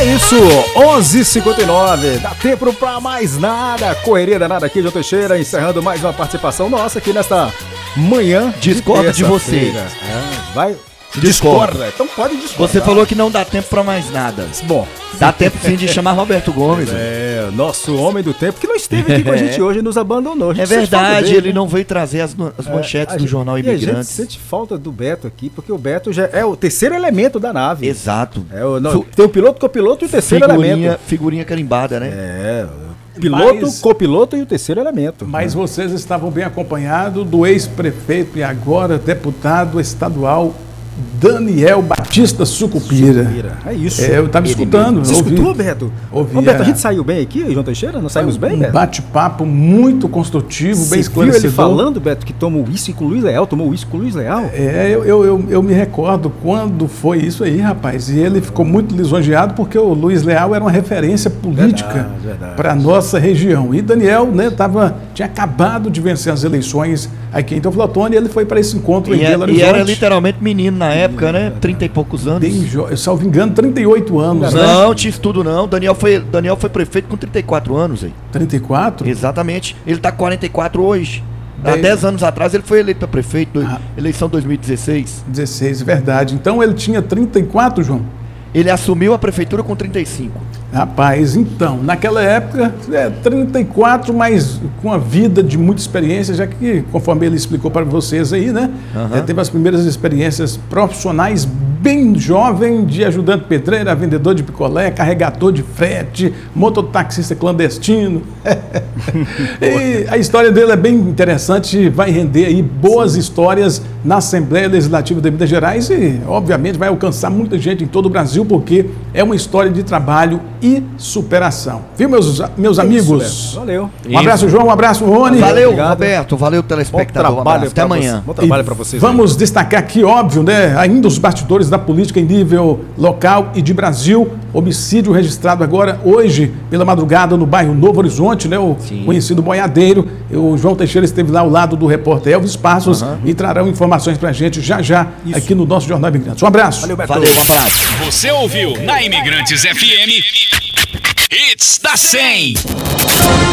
É isso, 11h59, dá tempo pra mais nada, correria danada aqui, João Teixeira, encerrando mais uma participação nossa aqui nesta manhã. Discordo de você. Vai, discorda. Então pode discordar. Você falou que não dá tempo pra mais nada. Bom, dá tempo sim de chamar Roberto Gomes. É, nosso homem do tempo, que não esteve aqui com a gente hoje e nos abandonou. É verdade, dele, ele não veio trazer as manchetes do jornal Imigrantes. A gente sente falta do Beto aqui, porque o Beto já é o terceiro elemento da nave. Exato. Tem o piloto, copiloto e o terceiro elemento. Figurinha carimbada, né? É, piloto, copiloto e o terceiro elemento. Mas vocês estavam bem acompanhados do ex-prefeito e agora deputado estadual Daniel Batista Sucupira. É isso. Eu estava escutando. Você escutou, Beto? Ouvi. Ô, Beto, a gente saiu bem aqui, João Teixeira? Nós saímos bem, Beto? Um bate-papo muito construtivo, bem esclarecedor. Viu ele falando, Beto, que tomou uísque com o Luiz Leal? Tomou uísque com o Luiz Leal? Eu me recordo quando foi isso aí, rapaz. E ele ficou muito lisonjeado porque o Luiz Leal era uma referência política para a nossa região. E Daniel, né, tinha acabado de vencer as eleições aqui em Teoflotone e ele foi para esse encontro em Belo Horizonte. E era literalmente menino na época, né? 30 e poucos anos. Eu salvo engano, 38 anos. Não, tinha estudo não. Daniel foi prefeito com 34 anos aí. 34? Exatamente. Ele tá com 44 hoje. Há 10 anos atrás ele foi eleito para prefeito, eleição 2016. 16, verdade. Então ele tinha 34, João? Ele assumiu a prefeitura com 35. Rapaz, então, naquela época, 34, mas com a vida de muita experiência, já que, conforme ele explicou para vocês aí, né? Teve as primeiras experiências profissionais bem jovem, de ajudante pedreiro, vendedor de picolé, carregador de frete, mototaxista clandestino. E a história dele é bem interessante, vai render aí boas histórias na Assembleia Legislativa de Minas Gerais e, obviamente, vai alcançar muita gente em todo o Brasil, porque é uma história de trabalho e superação. Viu, meus amigos? Valeu. Um abraço, João, um abraço, Rony. Valeu, obrigado. Roberto, valeu, telespectador. Até amanhã. Bom trabalho para vocês. Vamos destacar aqui, óbvio, né, ainda os bastidores da política em nível local e de Brasil. Homicídio registrado agora, hoje, pela madrugada, no bairro Novo Horizonte, né, o conhecido Boiadeiro. O João Teixeira esteve lá ao lado do repórter Elvis Passos e trarão informações pra gente já aqui no nosso Jornal Imigrantes. Um abraço. Valeu, Beto. Valeu, um abraço. Você ouviu na Imigrantes FM Hits da 100.